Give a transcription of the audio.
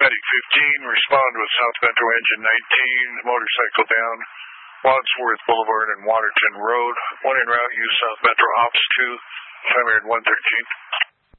Medic 15, respond with South Metro Engine 19, motorcycle down, Wadsworth Boulevard and Waterton Road. One en route, use South Metro Ops 2, primary 113.